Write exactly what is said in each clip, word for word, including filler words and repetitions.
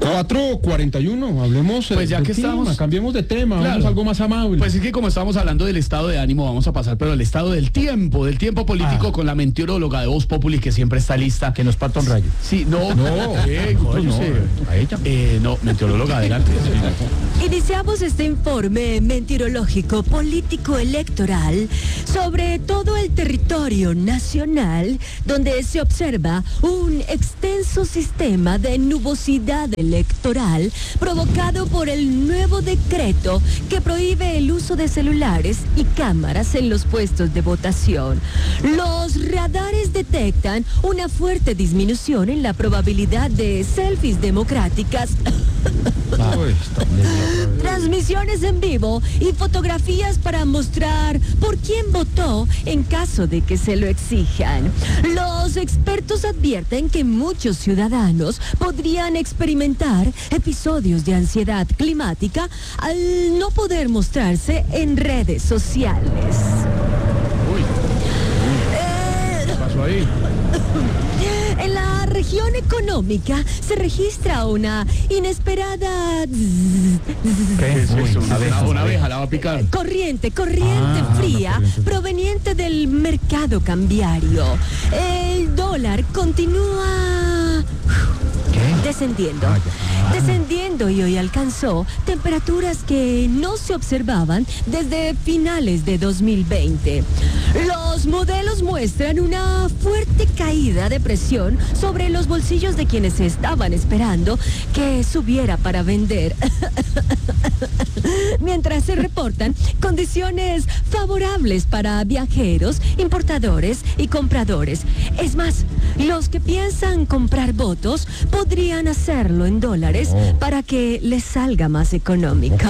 cuatro cuarenta y uno, hablemos pues ya de que tema, estamos, cambiemos de tema, claro, vamos a algo más amable. Pues es que como estamos hablando del estado de ánimo, vamos a pasar pero el estado del tiempo, del tiempo político ah. con la meteoróloga de Voz Populi que siempre está lista. Que nos parta un rayo. Sí, no, no, eh, no, no, a ella. Eh, no, meteoróloga, adelante. Iniciamos este informe meteorológico político electoral sobre todo el territorio nacional, donde se observa un extenso sistema de nubosidad electoral provocado por el nuevo decreto que prohíbe el uso de celulares y cámaras en los puestos de votación. Los radares detectan una fuerte disminución en la probabilidad de selfies democráticas, transmisiones en vivo y fotografías para mostrar por quién votó en caso de que se lo exijan. Los expertos advierten que muchos ciudadanos podrían experimentar episodios de ansiedad climática al no poder mostrarse en redes sociales. Uy, uy. ¿Qué pasó ahí? En la región económica se registra una inesperada... ¿Qué es eso? Una abeja, una abeja la va a picar. Corriente, corriente ah, fría corriente. Proveniente del mercado cambiario. El dólar continúa... ¿Qué? Descendiendo, ah, ah. descendiendo y hoy alcanzó temperaturas que no se observaban desde finales de dos mil veinte. Los modelos muestran una fuerte caída de presión sobre los bolsillos de quienes estaban esperando que subiera para vender. Mientras se reportan condiciones favorables para viajeros, importadores y compradores. Es más, los que piensan comprar votos podrían hacerlo en dólares oh. para que les salga más económico.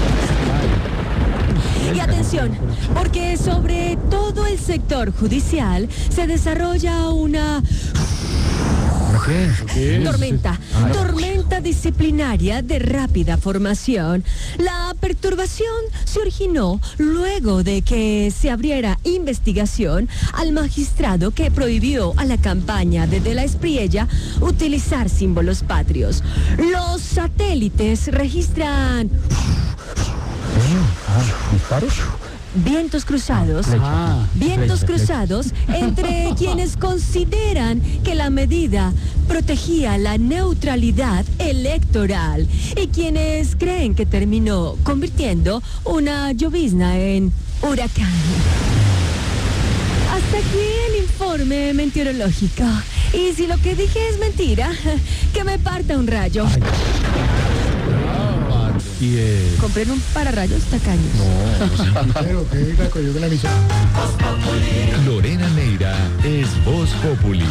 Y atención, porque sobre todo el sector judicial se desarrolla una... ¿Qué? Tormenta, Ay. tormenta disciplinaria de rápida formación. La perturbación se originó luego de que se abriera investigación al magistrado que prohibió a la campaña de De la Espriella utilizar símbolos patrios. Los satélites registran... ¿Disparos? Vientos cruzados, Ah, vientos flecha, cruzados entre quienes consideran que la medida protegía la neutralidad electoral y quienes creen que terminó convirtiendo una llovizna en huracán. Hasta aquí el informe meteorológico. Y si lo que dije es mentira, que me parta un rayo. Ay. Y eh... Compren un pararrayos tacaños. No, pero que diga que yo que la misión. Lorena Neira es Voz Populi.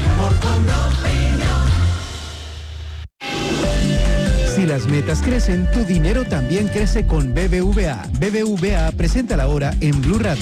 Si las metas crecen, tu dinero también crece con B B V A. B B V A presenta la hora en Blue Radio.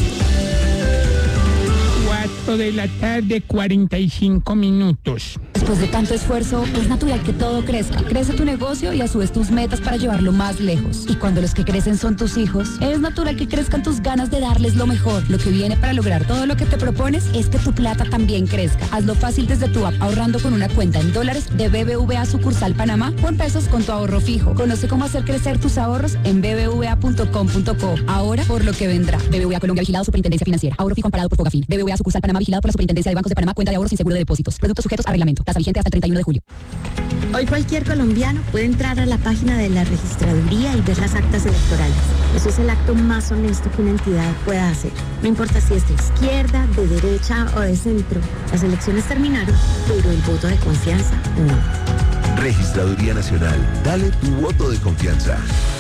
cuatro de la tarde, cuarenta y cinco minutos. Después de tanto esfuerzo, es natural que todo crezca. Crece tu negocio y a su vez tus metas para llevarlo más lejos. Y cuando los que crecen son tus hijos, es natural que crezcan tus ganas de darles lo mejor. Lo que viene para lograr todo lo que te propones es que tu plata también crezca. Hazlo fácil desde tu app, ahorrando con una cuenta en dólares de B B V A sucursal Panamá o en pesos con tu ahorro fijo. Conoce cómo hacer crecer tus ahorros en b b v a punto com punto co. Ahora por lo que vendrá. B B V A Colombia, vigilado Superintendencia Financiera. Ahorro fijo amparado por Fogafín. B B V A sucursal Panamá, vigilado por la Superintendencia de Bancos de Panamá. Cuenta de ahorros sin seguro de depósitos. Productos sujetos a reglamento. Tasa vigente hasta el treinta y uno de julio. Hoy cualquier colombiano puede entrar a la página de la registraduría y ver las actas electorales. Eso es el acto más honesto que una entidad pueda hacer. No importa si es de izquierda, de derecha o de centro. Las elecciones terminaron, pero el voto de confianza no. Registraduría Nacional. Dale tu voto de confianza.